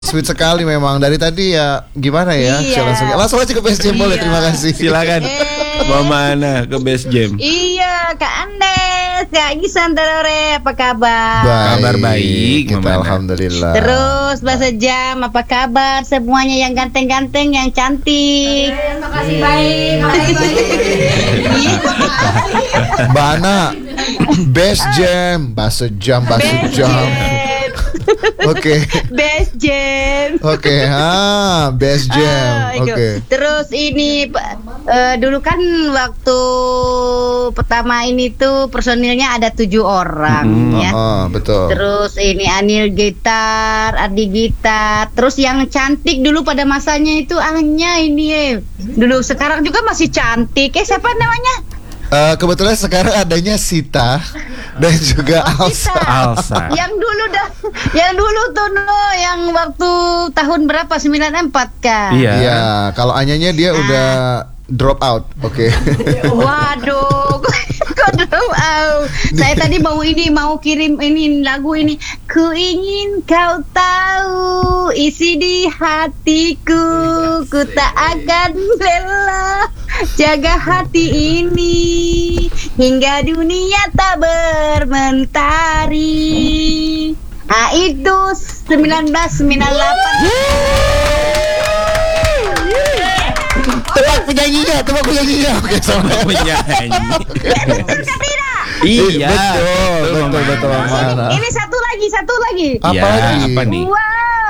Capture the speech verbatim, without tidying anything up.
Sweet sekali memang. Dari tadi ya gimana ya? Iya. Langsung, langsung aja ke Best Jam boleh. Iya. Terima kasih. Silakan. Eh. Mau mana ke Best Jam? Iya, Kak Andes, Kak Gisan Terore, apa kabar? Kabar baik, Kita Mama Ana. alhamdulillah. Terus bahasa jam, apa kabar? Semuanya yang ganteng-ganteng, yang cantik. Makasih baik, makasih baik. Mbak Ana, Best Jam, bahasa jam, bahasa Best jam. Jam. Oke, Best Jam. oke, ah, Best Jam, Ah, itu. oke. Terus ini eh, dulu kan waktu pertama ini tuh personilnya ada tujuh orang Mm-hmm. ya. Oh, betul. Terus ini Anil gitar, Adi gitar. Terus yang cantik dulu pada masanya itu Anya ini eh. Dulu sekarang juga masih cantik. Eh siapa namanya? Eh, kebetulan sekarang adanya Sita dan juga Oh, Alsa. Sita. Alsa. Yang dulu dah, yang dulu tuh no, yang waktu tahun berapa? sembilan empat kan? Iya. Iya, kalau Anyanya dia udah drop out, oke. Waduh, kok drop out? Saya tadi mau ini, mau kirim ini lagu ini. Ku ingin kau tahu isi di hatiku, ku tak akan rela jaga hati ini hingga dunia tak bermentari. Ah itu sembilan belas sembilan puluh delapan. Tebak penyanyinya, tebak penyanyinya. Oke, sama. Penyanyi. Iya, Iya. betul, betul, Mama betul, Ana. Mama Ana. Ini satu lagi, satu lagi. Apa Iya, lagi? apa nih? Wah